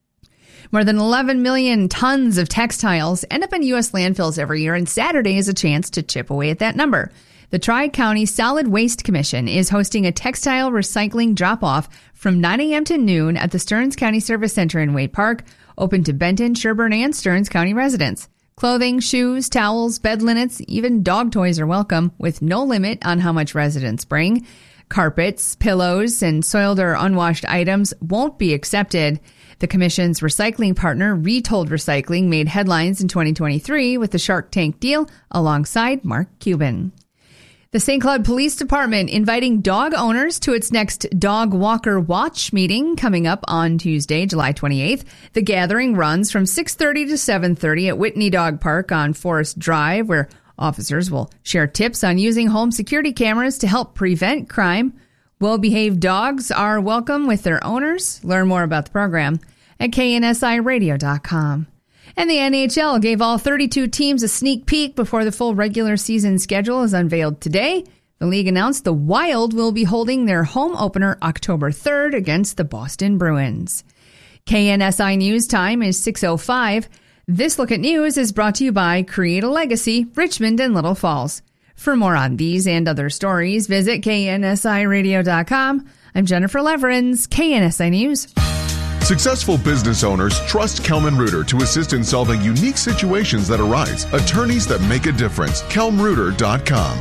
More than 11 million tons of textiles end up in U.S. landfills every year, and Saturday is a chance to chip away at that number. The Tri-County Solid Waste Commission is hosting a textile recycling drop-off from 9 a.m. to noon at the Stearns County Service Center in Wade Park, open to Benton, Sherburne, and Stearns County residents. Clothing, shoes, towels, bed linens, even dog toys are welcome, with no limit on how much residents bring. Carpets, pillows, and soiled or unwashed items won't be accepted. The Commission's recycling partner, Retold Recycling, made headlines in 2023 with the Shark Tank deal alongside Mark Cuban. The St. Cloud Police Department inviting dog owners to its next Dog Walker Watch meeting coming up on Tuesday, July 28th. The gathering runs from 6:30 to 7:30 at Whitney Dog Park on Forest Drive, where officers will share tips on using home security cameras to help prevent crime. Well-behaved dogs are welcome with their owners. Learn more about the program at KNSIRadio.com. And the NHL gave all 32 teams a sneak peek before the full regular season schedule is unveiled today. The league announced the Wild will be holding their home opener October 3rd against the Boston Bruins. KNSI News Time is 6:05. This Look at News is brought to you by Create a Legacy, Richmond and Little Falls. For more on these and other stories, visit KNSIRadio.com. I'm Jennifer Leverins, KNSI News. Successful business owners trust Kelman Reuter to assist in solving unique situations that arise. Attorneys that make a difference. KelmReuter.com.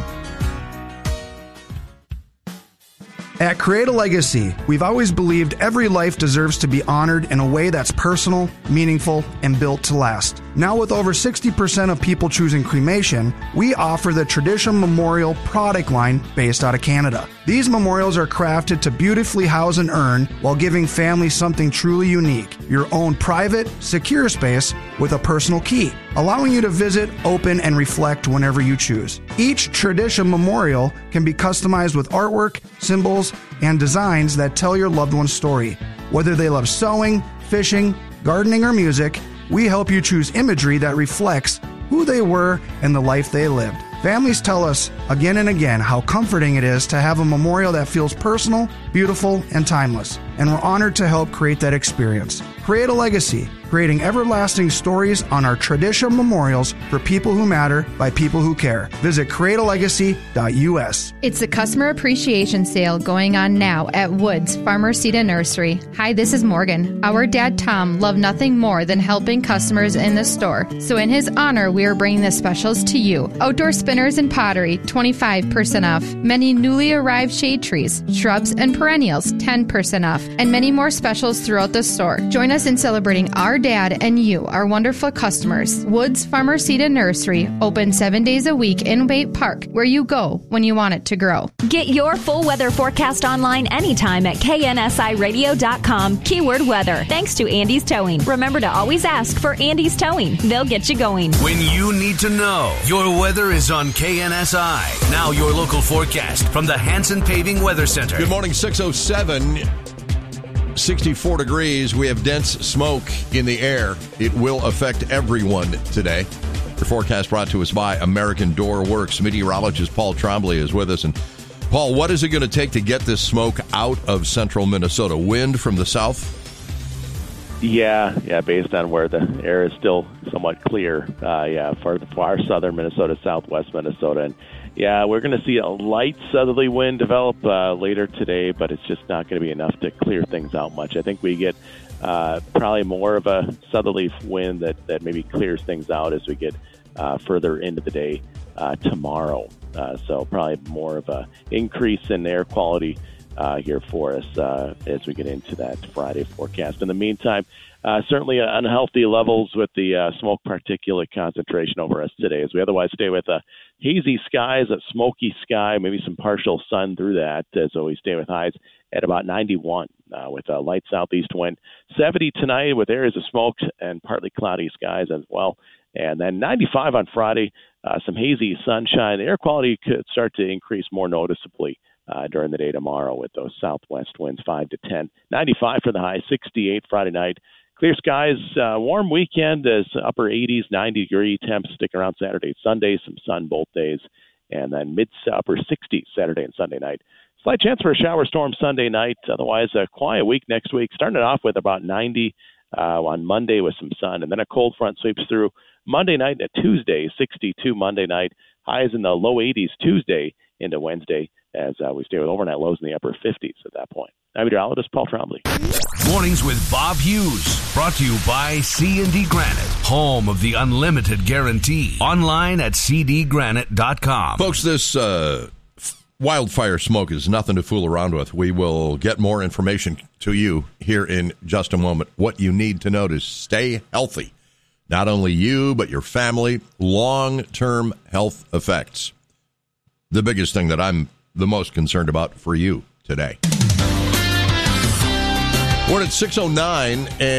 At Create a Legacy, we've always believed every life deserves to be honored in a way that's personal, meaningful, and built to last. Now with over 60% of people choosing cremation, we offer the Tradition Memorial product line based out of Canada. These memorials are crafted to beautifully house an urn while giving families something truly unique, your own private, secure space with a personal key, allowing you to visit, open, and reflect whenever you choose. Each Tradition Memorial can be customized with artwork, symbols, and designs that tell your loved one's story. Whether they love sewing, fishing, gardening, or music, we help you choose imagery that reflects who they were and the life they lived. Families tell us again and again how comforting it is to have a memorial that feels personal, beautiful, and timeless. And we're honored to help create that experience. Create a Legacy, creating everlasting stories on our Tradition Memorials for people who matter by people who care. Visit createalegacy.us. It's a customer appreciation sale going on now at Woods Farmer Seed and Nursery. Hi, this is Morgan. Our dad Tom loved nothing more than helping customers in the store. So in his honor, we are bringing the specials to you. Outdoor spinners and pottery, 25% off. Many newly arrived shade trees, shrubs, and perennials, 10% off. And many more specials throughout the store. Join us in celebrating our dad and you, our wonderful customers. Woods Farmer Seed and Nursery, open 7 days a week in Wade Park, where you go when you want it to grow. Get your full weather forecast online anytime at KNSIRadio.com. Keyword weather. Thanks to Andy's Towing. Remember to always ask for Andy's Towing. They'll get you going. When you need to know, your weather is on KNSI. Now your local forecast from the Hanson Paving Weather Center. Good morning, 6:07. 64 degrees. We have dense smoke in the air. It will affect everyone today. The forecast brought to us by American Door Works. Meteorologist Paul Trombley is with us. And Paul, what is it going to take to get this smoke out of central Minnesota? Wind from the south? Yeah, based on where the air is still somewhat clear. For far southern Minnesota, southwest Minnesota. And we're going to see a light southerly wind develop later today, but it's just not going to be enough to clear things out much. I think we get probably more of a southerly wind that maybe clears things out as we get further into the day tomorrow. So probably more of a increase in air quality here for us as we get into that Friday forecast. In the meantime, certainly unhealthy levels with the smoke particulate concentration over us today, as we otherwise stay with hazy skies, a smoky sky, maybe some partial sun through that, so we stay with highs at about 91 with a light southeast wind. 70 tonight with areas of smoke and partly cloudy skies as well. And then 95 on Friday, some hazy sunshine. The air quality could start to increase more noticeably during the day tomorrow with those southwest winds 5 to 10. 95 for the high, 68 Friday night. Clear skies, warm weekend as upper 80s, 90-degree temps stick around Saturday, Sunday, some sun both days, and then mid to upper 60s Saturday and Sunday night. Slight chance for a shower storm Sunday night. Otherwise, a quiet week next week. Starting it off with about 90 on Monday with some sun, and then a cold front sweeps through Monday night and Tuesday, 62 Monday night. Highs in the low 80s Tuesday into Wednesday as we stay with overnight lows in the upper 50s at that point. I'm meteorologist Paul Trombley. Mornings with Bob Hughes. Brought to you by C&D Granite, home of the unlimited guarantee. Online at cdgranite.com. Folks, this wildfire smoke is nothing to fool around with. We will get more information to you here in just a moment. What you need to know to stay healthy. Not only you, but your family. Long-term health effects. The biggest thing that I'm the most concerned about for you today. We're at 6:09 and